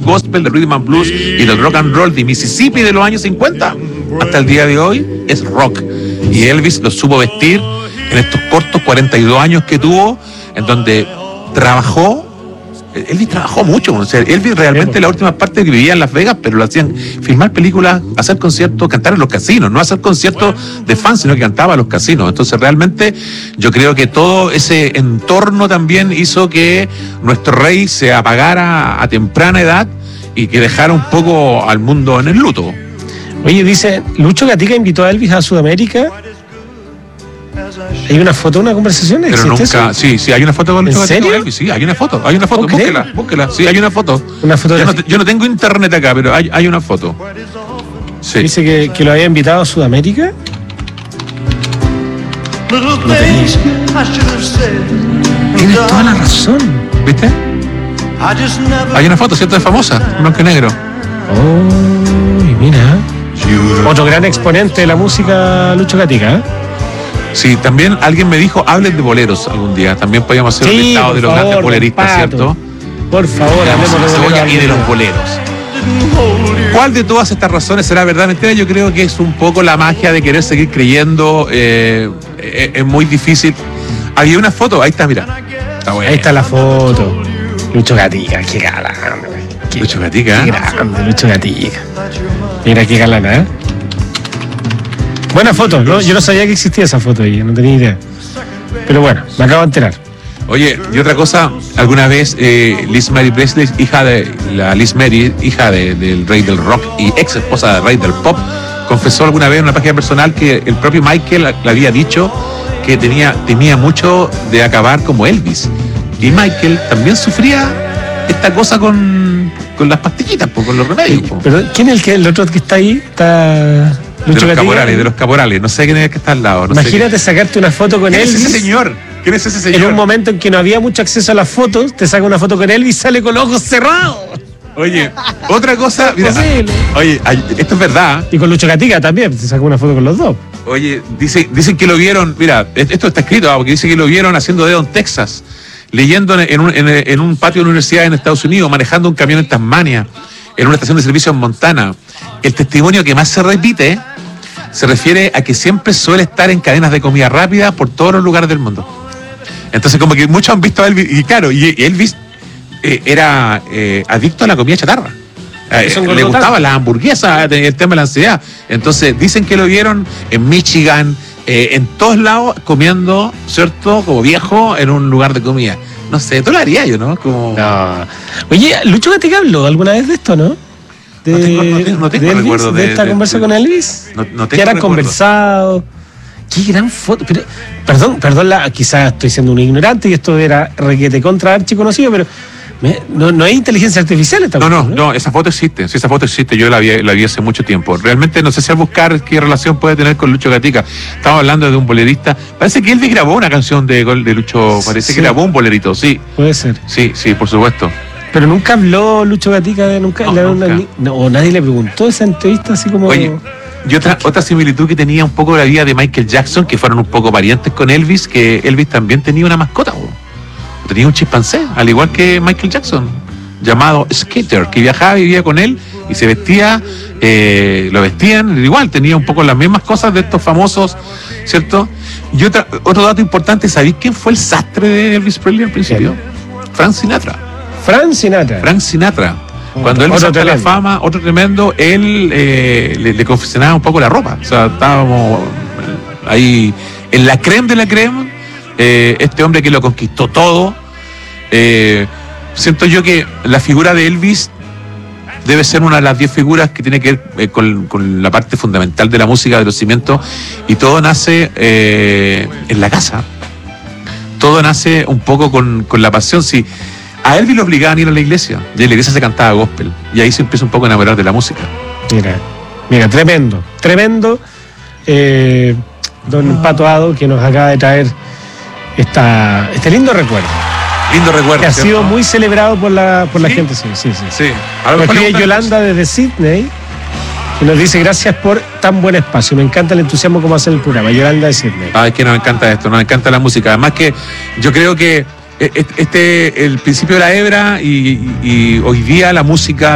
gospel, del rhythm and blues y del rock and roll de Mississippi de los años 50 hasta el día de hoy es rock. Y Elvis lo supo vestir en estos cortos 42 años que tuvo, en donde trabajó. Elvis trabajó mucho, o sea, Elvis realmente la última parte que vivía en Las Vegas, pero lo hacían filmar películas, hacer conciertos, cantar en los casinos, no hacer conciertos de fans, sino que cantaba en los casinos. Entonces realmente yo creo que todo ese entorno también hizo que nuestro rey se apagara a temprana edad y que dejara un poco al mundo en el luto. Oye, dice, Lucho Gatica invitó a Elvis a Sudamérica. ¿Hay una foto, una conversación? Pero nunca, eso? Sí, hay una foto con Lucho Gatica. ¿En serio? Elvis, sí, hay una foto, búsquela, sí, hay una foto. Una foto yo no tengo internet acá, pero hay una foto. Sí. Dice que lo había invitado a Sudamérica. No tenéis. Tienes toda la razón. ¿Viste? Hay una foto, ¿cierto? Es famosa, blanco y negro. Oh, y mira. Otro gran exponente de la música, Lucho Gatica, ¿eh? Sí, también alguien me dijo, hablen de boleros algún día. También podríamos hacer un listado de los grandes boleristas, ¿cierto? Por favor, hablemos de cebolla y de los boleros. ¿Cuál de todas estas razones será verdad o mentira? Yo creo que es un poco la magia de querer seguir creyendo. Es muy difícil. Había una foto, ahí está, mira. Está buena. Ahí está la foto. Lucho Gatica, qué galán. Lucho Gatica, qué grande, Lucho Gatica. Mira qué galana, ¿eh? Buena foto, ¿no? Yo no sabía que existía esa foto ahí, no tenía idea. Pero bueno, me acabo de enterar. Oye, y otra cosa, alguna vez Liz Mary Presley, hija del rey del rock y ex esposa del rey del pop, confesó alguna vez en una página personal que el propio Michael le había dicho que temía mucho de acabar como Elvis. Y Michael también sufría esta cosa con las pastillitas, con los remedios. Pero ¿quién es el otro que está ahí? Está Lucho Gatica. De los caporales, no sé quién es el que está al lado. Imagínate sacarte una foto con Elvis. ¿Quién es ese señor? ¿Quién es ese señor? En un momento en que no había mucho acceso a las fotos, te saca una foto con Elvis y sale con los ojos cerrados. Oye, otra cosa, mira, oye, esto es verdad. Y con Lucho Gatica también, te saca una foto con los dos. Oye, dicen que lo vieron, mira, esto está escrito, porque dice que lo vieron haciendo dedo en Texas, leyendo en un patio de una universidad en Estados Unidos, manejando un camión en Tasmania, en una estación de servicio en Montana. El testimonio que más se repite se refiere a que siempre suele estar en cadenas de comida rápida por todos los lugares del mundo. Entonces, como que muchos han visto a Elvis, y claro, y Elvis era adicto a la comida chatarra. Le gustaba la hamburguesa, el tema de la ansiedad. Entonces, dicen que lo vieron en Michigan, en todos lados, comiendo, ¿cierto? Como viejo, en un lugar de comida. No sé, tú lo harías yo, ¿no? Como... No. Oye, Lucho Gatica habló alguna vez de esto, ¿no? No tengo recuerdo de esta conversa con Elvis. No tengo que eran conversado. Qué gran foto. Pero, perdón, quizás estoy siendo un ignorante y esto era requete contra archiconocido, pero no hay inteligencia artificial esta foto. No, esa foto existe. Sí, esa foto existe. Yo la vi hace mucho tiempo. Realmente no sé si al buscar qué relación puede tener con Lucho Gatica. Estamos hablando de un bolerista. Parece que Elvis grabó una canción de Lucho. Parece que grabó un bolerito, sí. Puede ser. Sí, por supuesto. Pero nunca habló Lucho Gatica de nunca. O nadie le preguntó esa entrevista así como. Oye, y otra similitud que tenía un poco la vida de Michael Jackson, que fueron un poco parientes con Elvis, que Elvis también tenía una mascota, tenía un chimpancé, al igual que Michael Jackson, llamado Skater, que viajaba y vivía con él y se vestía, lo vestían igual, tenía un poco las mismas cosas de estos famosos, ¿cierto? Y otro dato importante, ¿sabéis quién fue el sastre de Elvis Presley al principio? Frank Sinatra. Cuando él saltó a la fama, otro tremendo, él le confeccionaba un poco la ropa. O sea, estábamos ahí en la crème de la crème. Este hombre que lo conquistó todo. Siento yo que la figura de Elvis debe ser una de las 10 figuras que tiene que ver con la parte fundamental de la música, de los cimientos. Y todo nace en la casa. Todo nace un poco con la pasión. Sí. A Elvis lo obligaban a ir a la iglesia, y en la iglesia se cantaba gospel, y ahí se empieza un poco a enamorar de la música. Mira, tremendo, don Pato Ado, que nos acaba de traer este lindo recuerdo. Que ha sido muy celebrado por la gente, sí. Lo escribe Yolanda desde Sydney, que nos dice: gracias por tan buen espacio, me encanta el entusiasmo como hace el programa. Yolanda de Sydney. Es que nos encanta esto, nos encanta la música, además que yo creo que el principio de la hebra y hoy día la música